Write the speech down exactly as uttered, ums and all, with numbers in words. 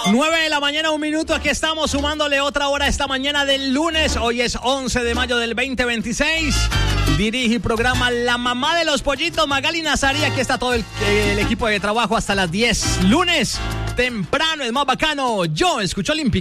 nueve de la mañana, un minuto. Aquí estamos sumándole otra hora esta mañana del lunes. Hoy es once de mayo del veinte veintiséis. Dirige y programa la mamá de los pollitos, Magali Nazarí. Aquí está todo el, el equipo de trabajo hasta las diez. Lunes, temprano, es más bacano. Yo escucho Olímpica.